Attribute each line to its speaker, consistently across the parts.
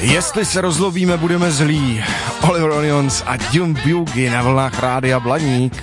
Speaker 1: Jestli se rozlobíme, budeme zlí. Oliver Onions a Dune Bugy na vlnách Rádia Blaník.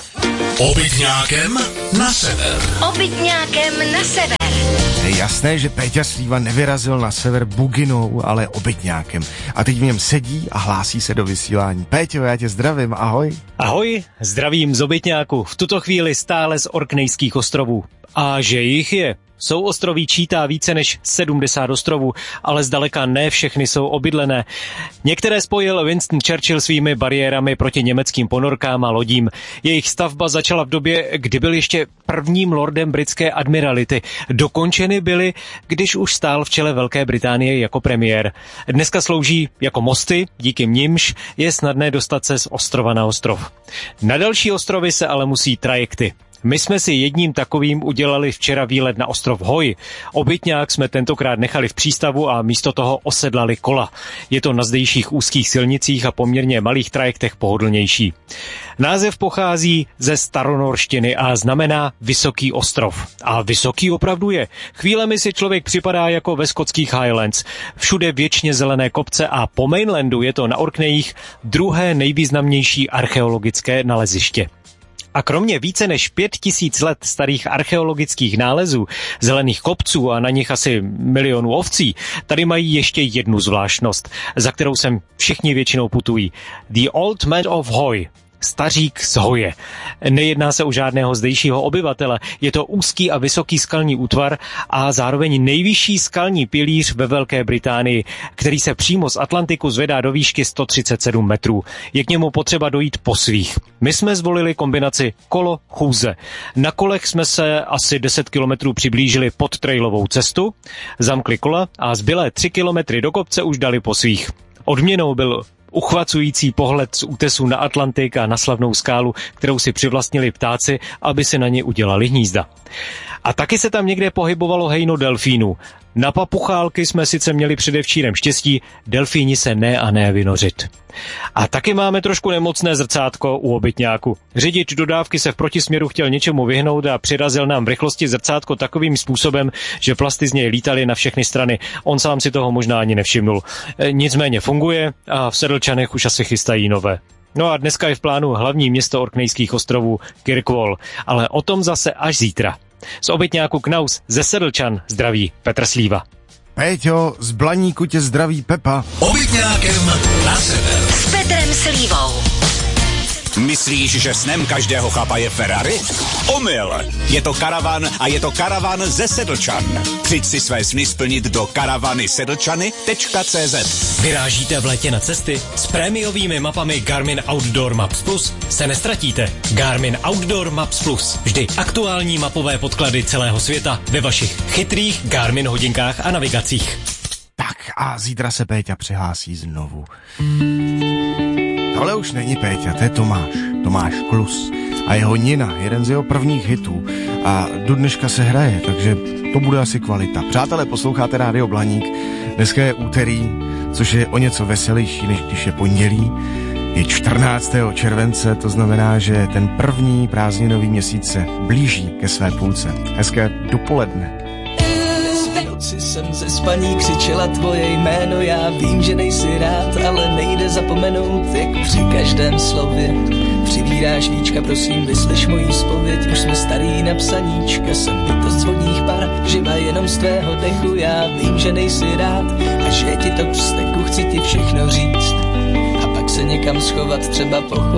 Speaker 2: Obytňákem na sever.
Speaker 3: Obytňákem na sever.
Speaker 1: Je jasné, že Péťa Slíva nevyrazil na sever buginou, ale obytňákem. A teď v něm sedí a hlásí se do vysílání. Péťo, já tě zdravím, ahoj.
Speaker 4: Ahoj, zdravím z obytňáku. V tuto chvíli stále z Orknejských ostrovů. A že jich je. Souostroví čítá více než 70 ostrovů, ale zdaleka ne všechny jsou obydlené. Některé spojil Winston Churchill svými bariérami proti německým ponorkám a lodím. Jejich stavba začala v době, kdy byl ještě prvním lordem britské admirality. Dokončeny byly, když už stál v čele Velké Británie jako premiér. Dneska slouží jako mosty, díky nimž je snadné dostat se z ostrova na ostrov. Na další ostrovy se ale musí trajekty. My jsme si jedním takovým udělali včera výlet na ostrov Hoj. Obytňák jsme tentokrát nechali v přístavu a místo toho osedlali kola. Je to na zdejších úzkých silnicích a poměrně malých trajektech pohodlnější. Název pochází ze staronorštiny a znamená Vysoký ostrov. A vysoký opravdu je. Chvílemi si člověk připadá jako ve skotských Highlands. Všude věčně zelené kopce a po mainlandu je to na Orkneyích druhé nejvýznamnější archeologické naleziště. A kromě více než 5000 let starých archeologických nálezů, zelených kopců a na nich asi 1 milion ovcí, tady mají ještě jednu zvláštnost, za kterou sem všichni většinou putují. The Old Man of Hoy. Stařík z Hoje. Nejedná se o žádného zdejšího obyvatele, je to úzký a vysoký skalní útvar a zároveň nejvyšší skalní pilíř ve Velké Británii, který se přímo z Atlantiku zvedá do výšky 137 metrů. Je k němu potřeba dojít po svých. My jsme zvolili kombinaci kolo-chůze. Na kolech jsme se asi 10 kilometrů přiblížili pod trailovou cestu, zamkli kola a zbylé 3 kilometry do kopce už dali po svých. Odměnou byl uchvacující pohled z útesu na Atlantik a na slavnou skálu, kterou si přivlastnili ptáci, aby si na ně udělali hnízda. A taky se tam někde pohybovalo hejno delfínů. Na papuchálky jsme sice měli předevčírem štěstí, delfíni se ne a ne vynořit. A taky máme trošku nemocné zrcátko u obytňáku. Řidič dodávky se v protisměru chtěl něčemu vyhnout a přirazil nám v rychlosti zrcátko takovým způsobem, že plasty z něj lítaly na všechny strany. On sám si toho možná ani nevšimnul. Nicméně funguje a v Sedlčanech už asi chystají nové. No a dneska je v plánu hlavní město Orknejských ostrovů Kirkwall, ale o tom zase až zítra. Z obytňáku Knaus ze Sedlčan zdraví Petr Slíva.
Speaker 1: Péťo, z Blaníku tě zdraví Pepa.
Speaker 2: Obytňákem na sever.
Speaker 3: S Petrem Slívou.
Speaker 5: Myslíš, že snem každého chlapa je Ferrari? Omyl! Je to karavan a je to karavan ze Sedlčan. Přijď si své sny splnit do karavanysedlčany.cz.
Speaker 4: Vyrážíte v létě na cesty? S prémiovými mapami Garmin Outdoor Maps Plus se nestratíte. Garmin Outdoor Maps Plus. Vždy aktuální mapové podklady celého světa ve vašich chytrých Garmin hodinkách a navigacích.
Speaker 1: Tak a zítra se Péťa přihlásí znovu. Tohle už není Péťa, to je Tomáš Klus a jeho Nina, jeden z jeho prvních hitů a do dneška se hraje, takže to bude asi kvalita. Přátelé, posloucháte Rádio Blaník, dneska je úterý, což je o něco veselější, než když je pondělí, je 14. července, to znamená, že ten první prázdninový měsíc se blíží ke své půlce. Hezké dopoledne.
Speaker 6: Noci jsem ze spaní křičela tvoje jméno, já vím, že nejsi rád, ale nejde zapomenout, jak při každém slově přivíráš víčka, prosím, vyslyš mojí zpověď, už jsme starý na psaníčka, jsem bytost z vodních par, živa jenom z tvého dechu, já vím, že nejsi rád a že ti to přsteku, chci ti všechno říct a pak se někam schovat, třeba